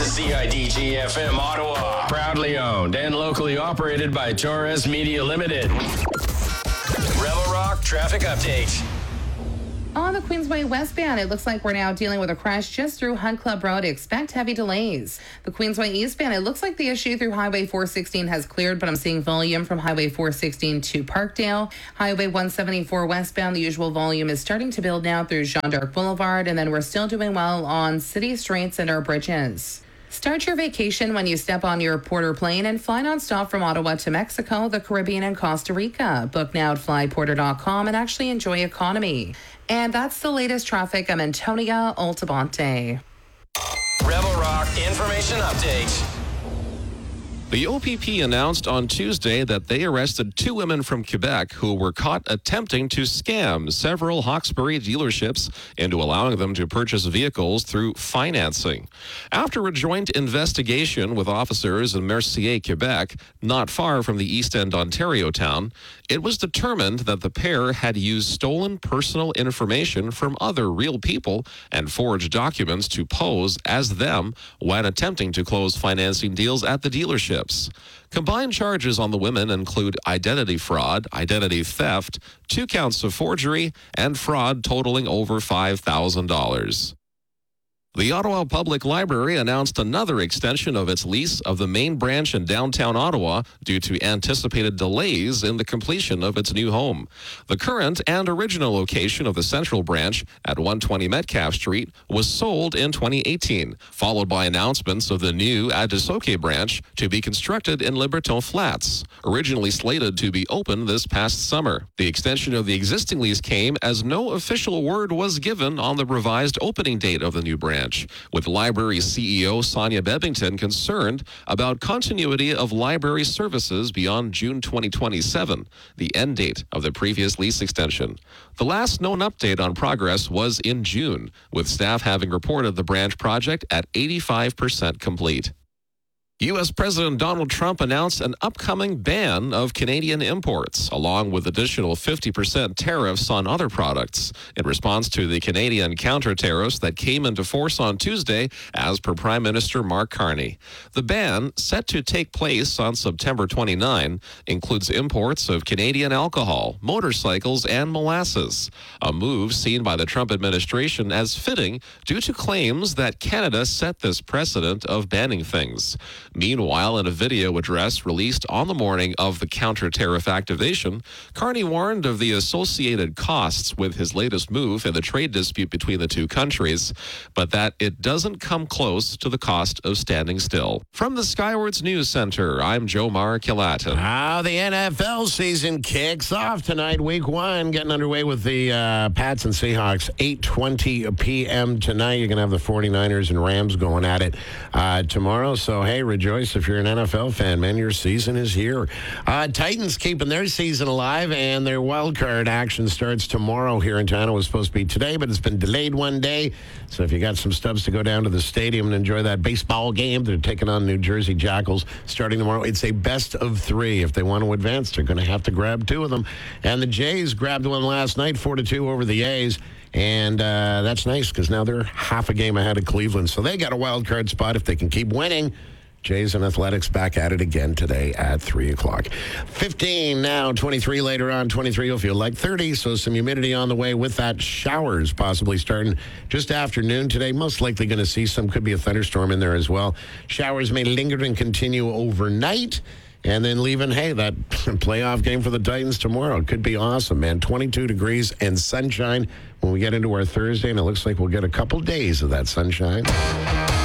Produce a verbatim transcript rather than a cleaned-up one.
is C I D G F M Ottawa. Proudly owned and locally operated by Torres Media Limited. Rebel Rock Traffic Update. On the Queensway westbound, it looks like we're now dealing with a crash just through Hunt Club Road. Expect heavy delays. The Queensway eastbound, it looks like the issue through Highway four sixteen has cleared, but I'm seeing volume from Highway four sixteen to Parkdale. Highway one seventy-four westbound, the usual volume is starting to build now through Jean d'Arc Boulevard, and then we're still doing well on city streets and our bridges. Start your vacation when you step on your Porter plane and fly nonstop from Ottawa to Mexico, the Caribbean, and Costa Rica. Book now at fly porter dot com and actually enjoy economy. And that's the latest traffic. I'm Antonia Altabonte. Rebel Rock Information Update. The O P P announced on Tuesday that they arrested two women from Quebec who were caught attempting to scam several Hawkesbury dealerships into allowing them to purchase vehicles through financing. After a joint investigation with officers in Mercier, Quebec, not far from the East End, Ontario town, it was determined that the pair had used stolen personal information from other real people and forged documents to pose as them when attempting to close financing deals at the dealership. Combined charges on the women include identity fraud, identity theft, two counts of forgery, and fraud totaling over five thousand dollars. The Ottawa Public Library announced another extension of its lease of the main branch in downtown Ottawa due to anticipated delays in the completion of its new home. The current and original location of the central branch at one twenty Metcalfe Street was sold in twenty eighteen, followed by announcements of the new Adisoke branch to be constructed in Liberton Flats, originally slated to be open this past summer. The extension of the existing lease came as no official word was given on the revised opening date of the new branch, with library C E O Sonia Bebbington concerned about continuity of library services beyond June twenty twenty-seven, the end date of the previous lease extension. The last known update on progress was in June, with staff having reported the branch project at eighty-five percent complete. U S President Donald Trump announced an upcoming ban of Canadian imports, along with additional fifty percent tariffs on other products, in response to the Canadian counter tariffs that came into force on Tuesday, as per Prime Minister Mark Carney. The ban, set to take place on September twenty-ninth, includes imports of Canadian alcohol, motorcycles, and molasses, a move seen by the Trump administration as fitting due to claims that Canada set this precedent of banning things. Meanwhile, in a video address released on the morning of the counter-tariff activation, Carney warned of the associated costs with his latest move in the trade dispute between the two countries, but that it doesn't come close to the cost of standing still. From the Skywards News Center, I'm Jomar Kilatin. How the N F L season kicks off tonight, week one, getting underway with the uh, Pats and Seahawks, eight twenty p.m. tonight. You're going to have the forty-niners and Rams going at it uh, tomorrow, so hey, rejoice if you're an N F L fan, man. Your season is here. Uh, Titans keeping their season alive, and their wild card action starts tomorrow here in town. It was supposed to be today, but it's been delayed one day. So if you got some stubs to go down to the stadium and enjoy that baseball game, they're taking on New Jersey Jackals starting tomorrow. It's a best of three. If they want to advance, they're going to have to grab two of them. And the Jays grabbed one last night, four to two over the A's. And uh, that's nice because now they're half a game ahead of Cleveland. So they got a wild card spot if they can keep winning. Jays and Athletics back at it again today at three o'clock. fifteen now, twenty-three later on. twenty-three will feel like thirty, so some humidity on the way with that. Showers possibly starting just after noon today. Most likely going to see some. Could be a thunderstorm in there as well. Showers may linger and continue overnight. And then leaving, hey, that playoff game for the Titans tomorrow. Could be awesome, man. twenty-two degrees and sunshine when we get into our Thursday, and it looks like we'll get a couple days of that sunshine.